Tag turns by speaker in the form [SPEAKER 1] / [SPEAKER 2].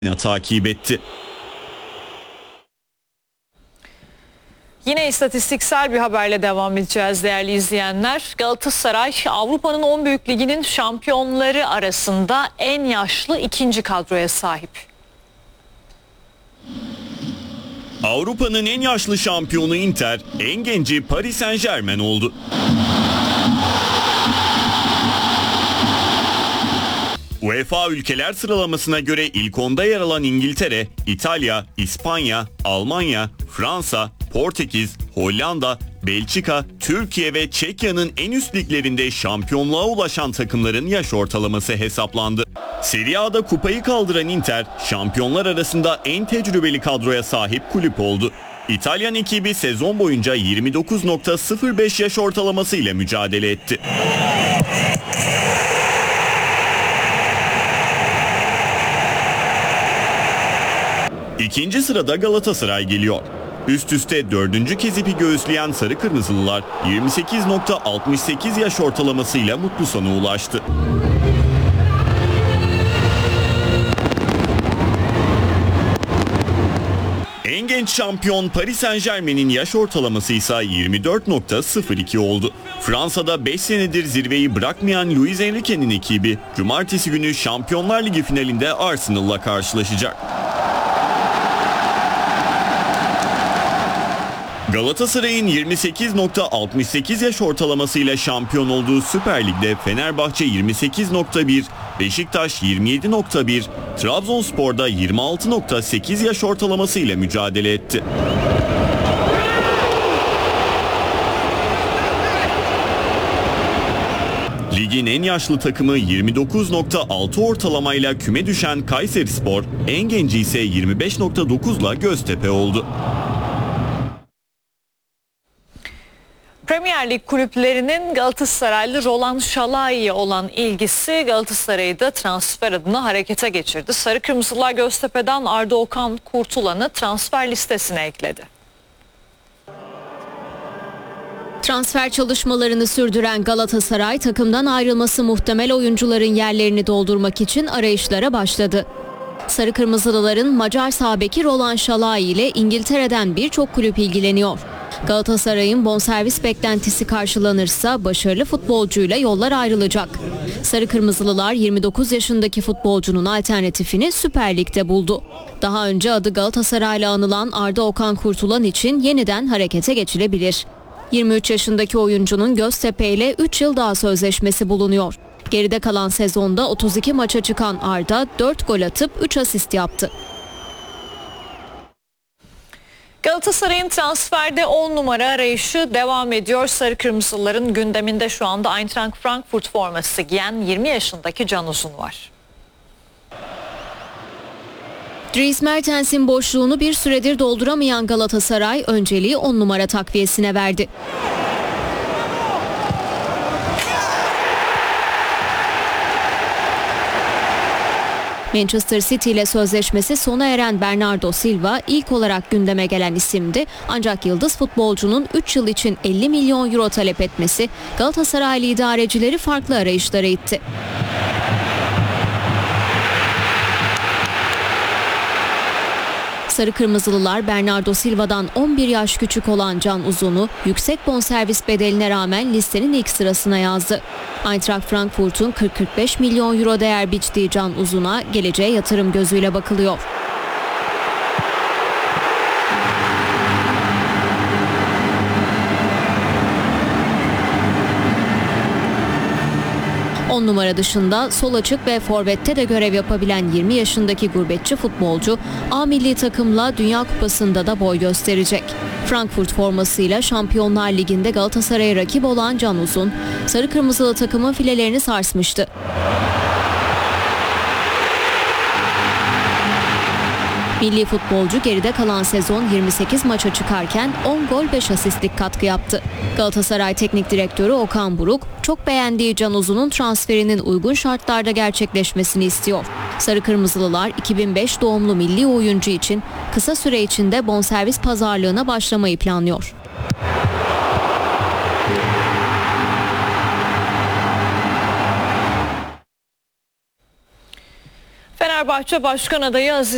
[SPEAKER 1] takip etti.
[SPEAKER 2] Yine istatistiksel bir haberle devam edeceğiz değerli izleyenler. Galatasaray Avrupa'nın 10 büyük liginin şampiyonları arasında en yaşlı ikinci kadroya sahip.
[SPEAKER 1] Avrupa'nın en yaşlı şampiyonu Inter, en genci Paris Saint-Germain oldu. UEFA ülkeler sıralamasına göre ilk 10'da yer alan İngiltere, İtalya, İspanya, Almanya, Fransa, Portekiz, Hollanda, Belçika, Türkiye ve Çekya'nın en üst liglerinde şampiyonluğa ulaşan takımların yaş ortalaması hesaplandı. Serie A'da kupayı kaldıran Inter, şampiyonlar arasında en tecrübeli kadroya sahip kulüp oldu. İtalyan ekibi sezon boyunca 29.05 yaş ortalaması ile mücadele etti. İkinci sırada Galatasaray geliyor. Üst üste dördüncü kez ipi göğüsleyen Sarı Kırmızılılar 28.68 yaş ortalamasıyla mutlu sona ulaştı. En genç şampiyon Paris Saint-Germain'in yaş ortalaması ise 24.02 oldu. Fransa'da 5 senedir zirveyi bırakmayan Luis Enrique'nin ekibi cumartesi günü Şampiyonlar Ligi finalinde Arsenal'la karşılaşacak. Galatasaray'ın 28.68 yaş ortalamasıyla şampiyon olduğu Süper Lig'de Fenerbahçe 28.1, Beşiktaş 27.1, Trabzonspor'da 26.8 yaş ortalamasıyla mücadele etti. Ligin en yaşlı takımı 29.6 ortalamayla küme düşen Kayserispor, en genci ise 25.9'la Göztepe oldu.
[SPEAKER 2] Premier Lig kulüplerinin Galatasaraylı Roland Şalai'ye olan ilgisi Galatasaray'ı da transfer adına harekete geçirdi. Sarı Kırmızılar Göztepe'den Arda Okan Kurtulan'ı transfer listesine ekledi.
[SPEAKER 3] Transfer çalışmalarını sürdüren Galatasaray, takımdan ayrılması muhtemel oyuncuların yerlerini doldurmak için arayışlara başladı. Sarı Kırmızılıların Macar sağ beki Roland Şalai ile İngiltere'den birçok kulüp ilgileniyor. Galatasaray'ın bonservis beklentisi karşılanırsa başarılı futbolcuyla yollar ayrılacak. Sarı Kırmızılılar 29 yaşındaki futbolcunun alternatifini Süper Lig'de buldu. Daha önce adı Galatasaray'la anılan Arda Okan Kurtulan için yeniden harekete geçilebilir. 23 yaşındaki oyuncunun Göztepe ile 3 yıl daha sözleşmesi bulunuyor. Geride kalan sezonda 32 maça çıkan Arda 4 gol atıp 3 asist yaptı.
[SPEAKER 2] Galatasaray'ın transferde 10 numara arayışı devam ediyor. Sarı Kırmızıların gündeminde şu anda Eintracht Frankfurt forması giyen 20 yaşındaki Can Uzun var.
[SPEAKER 3] Dries Mertens'in boşluğunu bir süredir dolduramayan Galatasaray önceliği 10 numara takviyesine verdi. Manchester City ile sözleşmesi sona eren Bernardo Silva ilk olarak gündeme gelen isimdi. Ancak yıldız futbolcunun 3 yıl için 50 milyon euro talep etmesi Galatasaraylı idarecileri farklı arayışlara itti. Sarı Kırmızılılar Bernardo Silva'dan 11 yaş küçük olan Can Uzun'u yüksek bonservis bedeline rağmen listenin ilk sırasına yazdı. Eintracht Frankfurt'un 40-45 milyon euro değer biçtiği Can Uzun'a geleceğe yatırım gözüyle bakılıyor. On numara dışında sol açık ve forvette de görev yapabilen 20 yaşındaki gurbetçi futbolcu A milli takımla Dünya Kupası'nda da boy gösterecek. Frankfurt formasıyla Şampiyonlar Ligi'nde Galatasaray'a rakip olan Can Uzun, sarı kırmızılı takımın filelerini sarsmıştı. Milli futbolcu geride kalan sezon 28 maça çıkarken 10 gol 5 asistlik katkı yaptı. Galatasaray Teknik Direktörü Okan Buruk çok beğendiği Can Uzun'un transferinin uygun şartlarda gerçekleşmesini istiyor. Sarı Kırmızılılar 2005 doğumlu milli oyuncu için kısa süre içinde bonservis pazarlığına başlamayı planlıyor.
[SPEAKER 2] Fenerbahçe Başkan adayı Aziz